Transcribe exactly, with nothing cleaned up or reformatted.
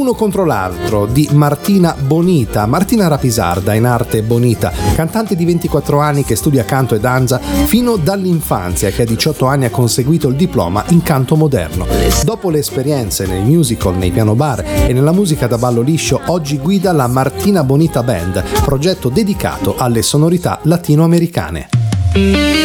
Uno contro l'altro di Martina Bonita. Martina Rapisarda, in arte Bonita, cantante di ventiquattro anni che studia canto e danza fino dall'infanzia, che a diciotto anni ha conseguito il diploma in canto moderno. Dopo le esperienze nei musical, nei piano bar e nella musica da ballo liscio, oggi guida la Martina Bonita Band, progetto dedicato alle sonorità latinoamericane.